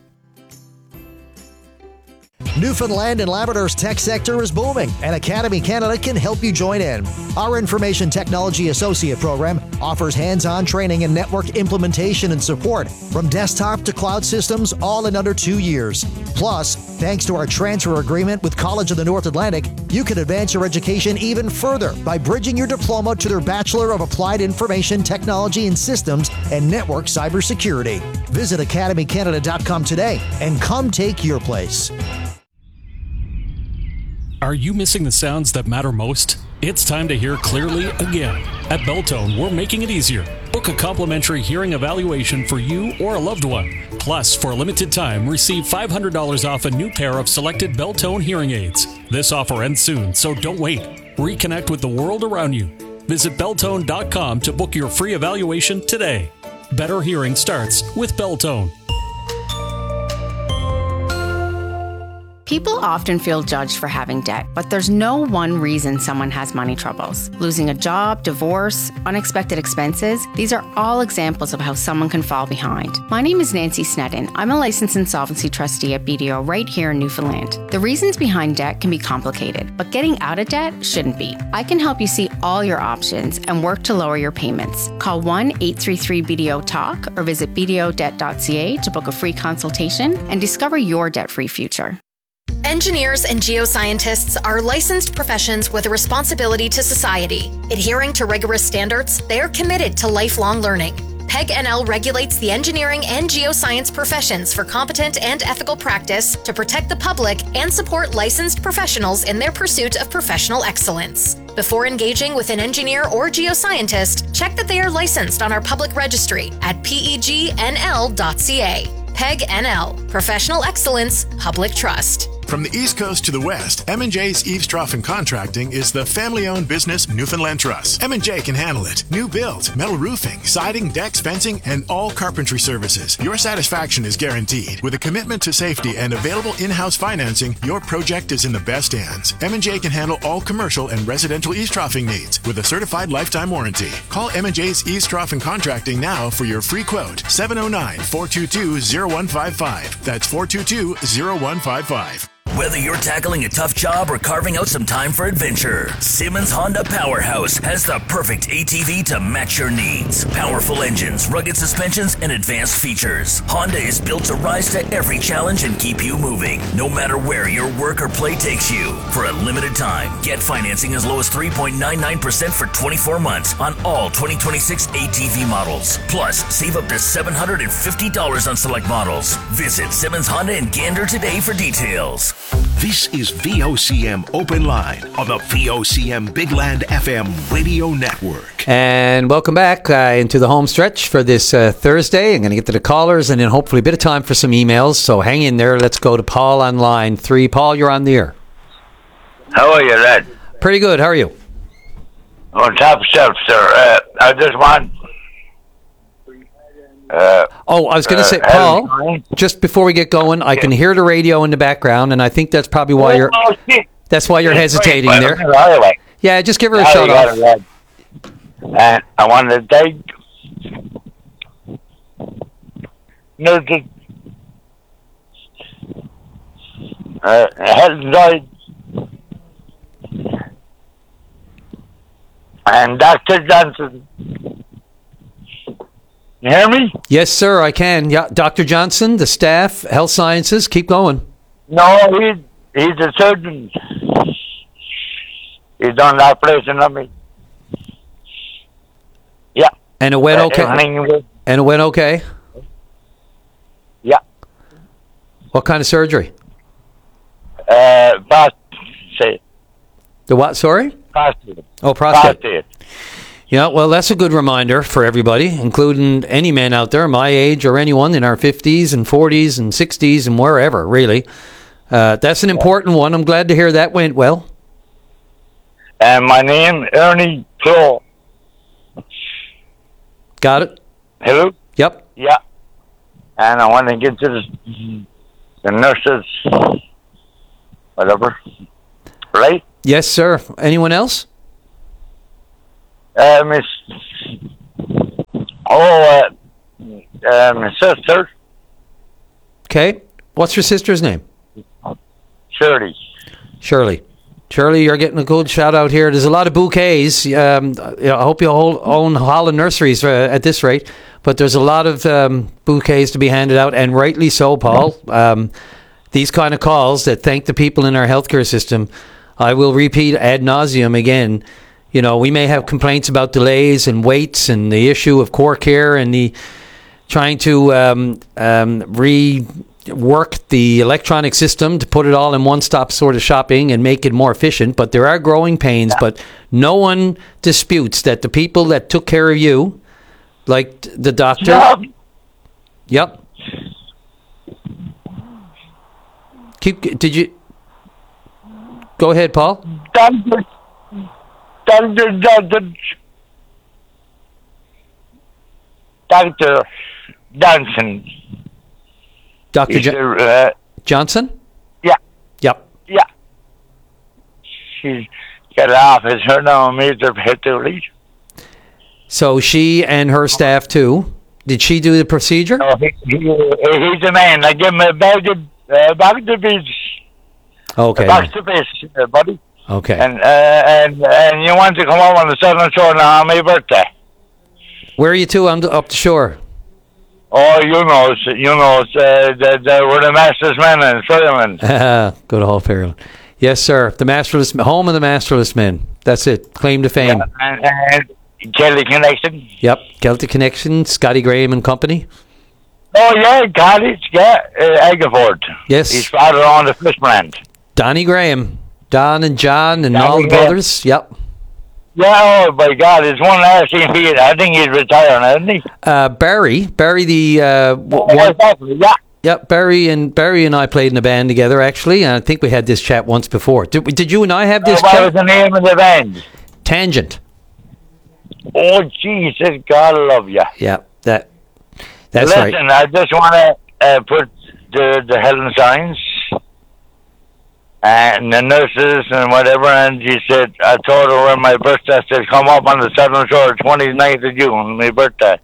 Newfoundland and Labrador's tech sector is booming, and Academy Canada can help you join in. Our Information Technology Associate program offers hands-on training in network implementation and support, from desktop to cloud systems, all in under 2 years. Plus, thanks to our transfer agreement with College of the North Atlantic, you can advance your education even further by bridging your diploma to their Bachelor of Applied Information Technology and Systems and Network Cybersecurity. Visit academycanada.com today and come take your place. Are you missing the sounds that matter most? It's time to hear clearly again. At Belltone, we're making it easier. Book a complimentary hearing evaluation for you or a loved one. Plus, for a limited time, receive $500 off a new pair of selected Belltone hearing aids. This offer ends soon, so don't wait. Reconnect with the world around you. Visit Belltone.com to book your free evaluation today. Better hearing starts with Belltone. People often feel judged for having debt, but there's no one reason someone has money troubles. Losing a job, divorce, unexpected expenses, these are all examples of how someone can fall behind. My name is Nancy Sneddon. I'm a licensed insolvency trustee at BDO right here in Newfoundland. The reasons behind debt can be complicated, but getting out of debt shouldn't be. I can help you see all your options and work to lower your payments. Call 1-833-BDO-TALK or visit bdodebt.ca to book a free consultation and discover your debt-free future. Engineers and geoscientists are licensed professions with a responsibility to society. Adhering to rigorous standards, they are committed to lifelong learning. PEG NL regulates the engineering and geoscience professions for competent and ethical practice to protect the public and support licensed professionals in their pursuit of professional excellence. Before engaging with an engineer or geoscientist, check that they are licensed on our public registry at pegnl.ca. PEG NL, Professional Excellence, Public Trust. From the East Coast to the West, M&J's Eaves Trough Contracting is the family-owned business Newfoundland Trust. M&J can handle it. New build, metal roofing, siding, decks, fencing, and all carpentry services. Your satisfaction is guaranteed. With a commitment to safety and available in-house financing, your project is in the best hands. M&J can handle all commercial and residential eaves troughing needs with a certified lifetime warranty. Call M&J's Eaves Trough Contracting now for your free quote. 709-422-0155. That's 422-0155. Whether you're tackling a tough job or carving out some time for adventure, Simmons Honda Powerhouse has the perfect ATV to match your needs. Powerful engines, rugged suspensions, and advanced features. Honda is built to rise to every challenge and keep you moving, no matter where your work or play takes you. For a limited time, get financing as low as 3.99% for 24 months on all 2026 ATV models. Plus, save up to $750 on select models. Visit Simmons Honda in Gander today for details. This is VOCM Open Line on the VOCM Bigland FM radio network. And welcome back into the home stretch for this Thursday. I'm going to get to the callers and then hopefully a bit of time for some emails. So hang in there. Let's go to Paul on line 3. Paul, you're on the air. How are you, Red? Pretty good. How are you? On top shelf, sir. I just want... I was going to say, Paul, just before we get going, I can hear the radio in the background, and I think that's probably why you're hesitating there. Yeah, just give her a shut off. And I want to thank Helen Lloyd and Dr. Johnson. You hear me? Yes, sir, I can. Yeah, Dr. Johnson, the staff, health sciences, keep going. No, he's a surgeon. He's done an operation on me. Yeah. And it went okay? And it went okay? Yeah. What kind of surgery? prostate. The what, sorry? Prostate. Oh, prostate. Yeah, well, that's a good reminder for everybody, including any men out there my age or anyone in our 50s and 40s and 60s and wherever, really. That's an important one. I'm glad to hear that went well. And my name, Ernie Cole. Got it? Hello? Yep. Yeah. And I want to get to the nurses, whatever. Right? Yes, sir. Anyone else? My sister. Okay. What's your sister's name? Shirley. Shirley, you're getting a good shout out here. There's a lot of bouquets. I hope you own Holland Nurseries at this rate. But there's a lot of bouquets to be handed out, and rightly so, Paul. These kind of calls that thank the people in our healthcare system, I will repeat ad nauseum again. You know, we may have complaints about delays and waits and the issue of core care and the trying to rework the electronic system to put it all in one-stop sort of shopping and make it more efficient. But there are growing pains. But no one disputes that the people that took care of you, like the doctor. Yep. Did you? Go ahead, Paul. Dr. Johnson. Dr. Johnson? Yeah. Yep. Yeah. She's got an office. Her name is Peter. So she and her staff too. Did she do the procedure? Oh, he's a man. I give him a bag of beach. Okay. Box of fish, buddy. Okay. And you want to come over on the Southern Shore now on my birthday? Where are you to? I'm up the shore. Oh, you know, we're the Masterless Men in Fairland. Go to Hall Fairland. Yes, sir. The Masterless, home of the Masterless Men. That's it. Claim to fame. Yeah, and Celtic Connection. Yep. Celtic Connection. Scotty Graham and Company. Oh yeah, Cottage. Yeah, Agaford. Yes. He's father on the fish brand. Donnie Graham. Don and John and all the brothers. Yep. Yeah, oh my God, it's one last thing he. I think he's retiring, isn't he? Barry the exactly. Yeah. Yep, Barry and I played in a band together actually, and I think we had this chat once before. Did you and I have this chat? What was the name of the band? Tangent. Oh Jesus, God love you. Yeah, that's Listen, right. Listen, I just want to put the Helen signs and the nurses and whatever, and she said, I told her when my birthday, I said, come up on the Southern Shore, 29th of June, my birthday.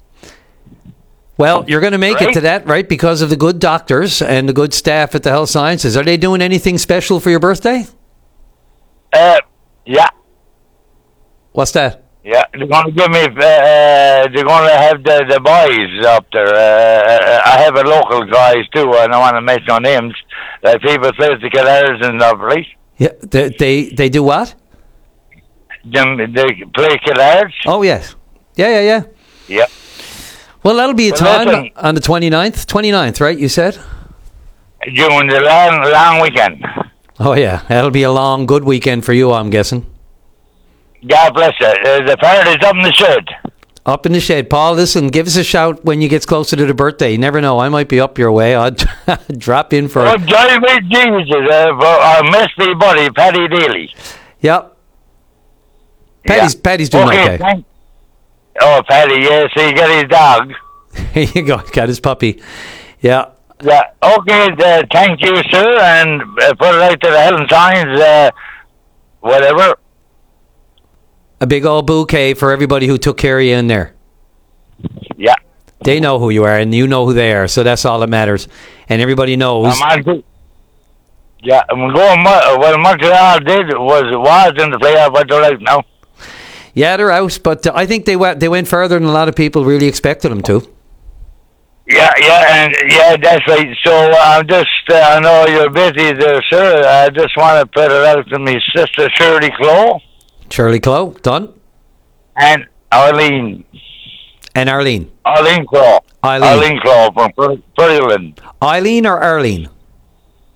Well, you're going to make it to that, right? Because of the good doctors and the good staff at the Health Sciences. Are they doing anything special for your birthday? Yeah. What's that? Yeah, they're going to give me, they're going to have the boys up there. I have a local guys too, I don't want to mention no names. People play the Killers and stuff, right? Yeah, they do what? They play Killers. Oh, yes. Yeah. Yeah. Well, that'll be a time on the 29th. 29th, right, you said? June, the long weekend. Oh, yeah. That'll be a long, good weekend for you, I'm guessing. God bless you. The party's up in the shed. Up in the shed. Paul, listen, give us a shout when you get closer to the birthday. You never know. I might be up your way. I'll drop in for... Oh, Johnny Jesus. I miss my buddy, Paddy Daly. Yep. Paddy's doing okay. Oh, Paddy, yes. He got his dog. Here you go. Got his puppy. Yeah. Yeah. Okay, thank you, sir. And put it out to the Helen Signs, whatever. A big old bouquet for everybody who took care of you in there. Yeah. They know who you are, and you know who they are, so that's all that matters. And everybody knows. Yeah, I'm going. What Montreal did was in the playoff, but they're out now. Yeah, they're out, but I think they went further than a lot of people really expected them to. Yeah, that's right. So I'm just, I know you're busy there, sir. I just want to put it out to my sister Shirley Clow. Shirley Clow, done. And Arlene. Arlene Clow. Arlene Clow from Fairland. Eileen or Arlene?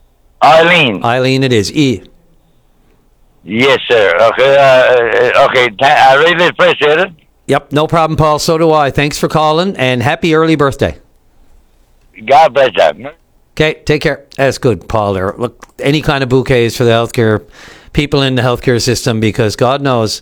Eileen. Eileen, it is. E. Yes, sir. Okay. I really appreciate it. Yep, no problem, Paul. So do I. Thanks for calling, and happy early birthday. God bless you. Okay, take care. That's good, Paul. There, look, any kind of bouquets for the healthcare people in the healthcare system, because God knows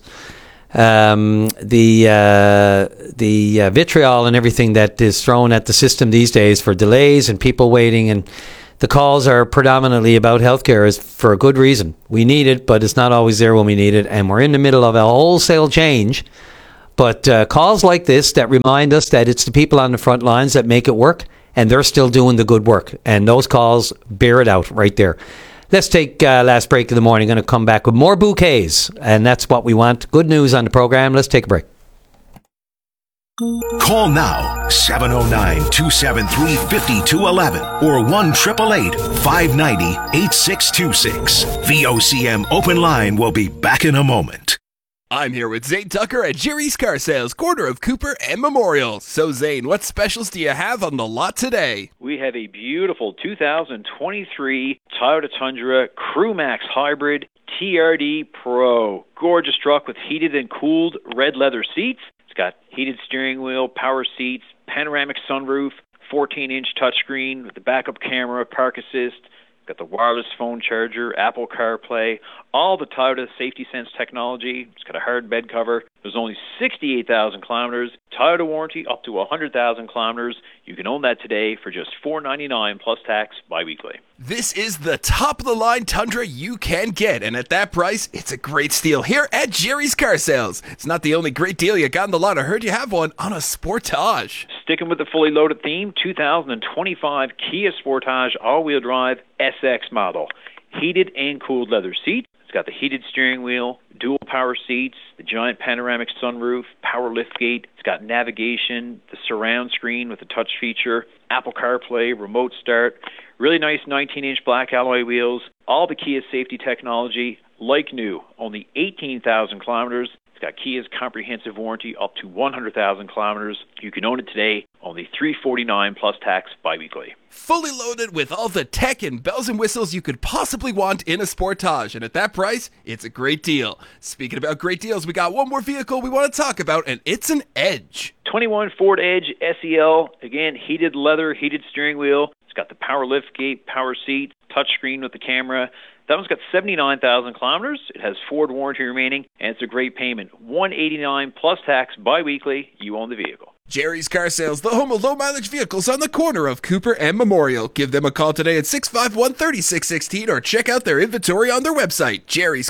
the vitriol and everything that is thrown at the system these days for delays and people waiting, and the calls are predominantly about healthcare is for a good reason. We need it, but it's not always there when we need it, and we're in the middle of a wholesale change. But calls like this that remind us that it's the people on the front lines that make it work, and they're still doing the good work. And those calls bear it out right there. Let's take last break of the morning. Going to come back with more bouquets, and that's what we want. Good news on the program. Let's take a break. Call now, 709-273-5211 or 1-888-590-8626. VOCM Open Line will be back in a moment. I'm here with Zane Tucker at Jerry's Car Sales, corner of Cooper and Memorial. So, Zane, what specials do you have on the lot today? We have a beautiful 2023 Toyota Tundra CrewMax Hybrid TRD Pro. Gorgeous truck with heated and cooled red leather seats. It's got heated steering wheel, power seats, panoramic sunroof, 14-inch touchscreen with the backup camera, park assist. Got the wireless phone charger, Apple CarPlay, all the Toyota Safety Sense technology. It's got a hard bed cover. There's only 68,000 kilometers. Toyota warranty up to 100,000 kilometers. You can own that today for just $499 plus tax biweekly. This is the top-of-the-line Tundra you can get, and at that price, it's a great steal here at Jerry's Car Sales. It's not the only great deal you got in the lot. I heard you have one on a Sportage. Sticking with the fully loaded theme, 2025 Kia Sportage all-wheel drive SX model. Heated and cooled leather seats. It's got the heated steering wheel, dual power seats, the giant panoramic sunroof, power liftgate. It's got navigation, the surround screen with the touch feature, Apple CarPlay, remote start. Really nice 19-inch black alloy wheels. All the Kia safety technology, like new. Only 18,000 kilometers. It's got Kia's comprehensive warranty up to 100,000 kilometers. You can own it today, only $349 plus tax biweekly. Fully loaded with all the tech and bells and whistles you could possibly want in a Sportage. And at that price, it's a great deal. Speaking about great deals, we got one more vehicle we want to talk about, and it's an Edge. 21 Ford Edge SEL. Again, heated leather, heated steering wheel. It's got the power liftgate, power seat, touchscreen with the camera. That one's got 79,000 kilometers. It has Ford warranty remaining, and it's a great payment. $189 plus tax biweekly. You own the vehicle. Jerry's Car Sales, the home of low-mileage vehicles on the corner of Cooper and Memorial. Give them a call today at 651-3616 or check out their inventory on their website,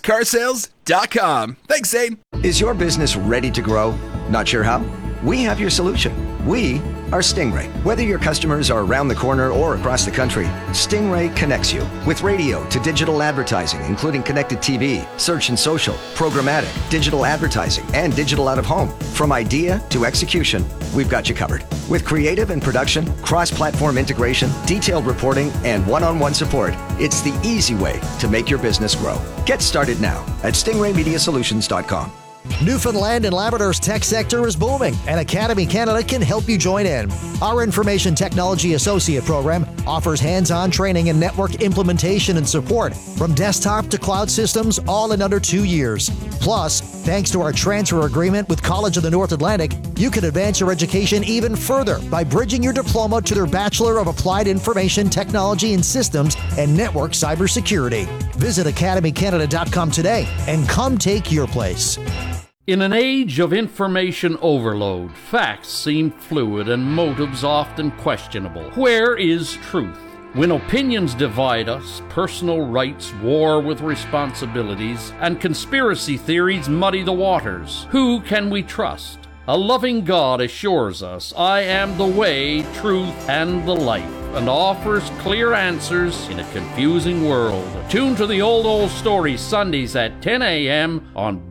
jerryscarsales.com. Thanks, Zane. Is your business ready to grow? Not sure how? We have your solution. We are Stingray. Whether your customers are around the corner or across the country, Stingray connects you with radio to digital advertising, including connected TV, search and social, programmatic, digital advertising, and digital out-of-home. From idea to execution, we've got you covered. With creative and production, cross-platform integration, detailed reporting, and one-on-one support, it's the easy way to make your business grow. Get started now at stingraymediasolutions.com. Newfoundland and Labrador's tech sector is booming, and Academy Canada can help you join in. Our Information Technology Associate program offers hands-on training in network implementation and support, from desktop to cloud systems, all in under 2 years. Plus, thanks to our transfer agreement with College of the North Atlantic, you can advance your education even further by bridging your diploma to their Bachelor of Applied Information Technology and Systems and Network Cybersecurity. Visit academycanada.com today and come take your place. In an age of information overload, facts seem fluid and motives often questionable. Where is truth? When opinions divide us, personal rights war with responsibilities, and conspiracy theories muddy the waters, who can we trust? A loving God assures us, I am the way, truth, and the life, and offers clear answers in a confusing world. Tune to the Old Story Sundays at 10 a.m. on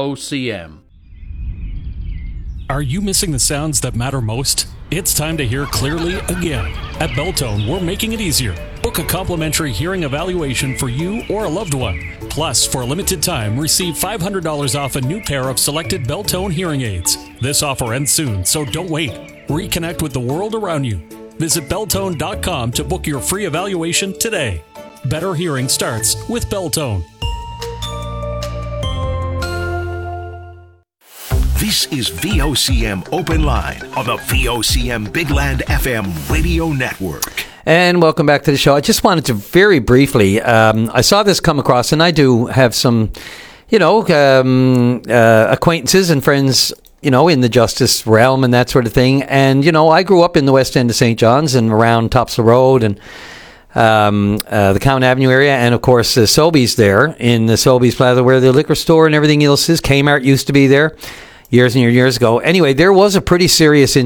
VOCM. Are you missing the sounds that matter most? It's time to hear clearly again. At Beltone, we're making it easier. Book a complimentary hearing evaluation for you or a loved one. Plus, for a limited time, receive $500 off a new pair of selected Beltone hearing aids. This offer ends soon, so don't wait. Reconnect with the world around you. Visit Beltone.com to book your free evaluation today. Better hearing starts with Beltone. This is VOCM Open Line on the VOCM Big Land FM radio network. And welcome back to the show. I just wanted to very briefly, I saw this come across, and I do have some, acquaintances and friends, in the justice realm and that sort of thing. And, I grew up in the West End of St. John's and around Topsail Road and the Cowan Avenue area, and of course the Sobeys there in the Sobeys Plaza where the liquor store and everything else is. Kmart used to be there years and years ago. Anyway, there was a pretty serious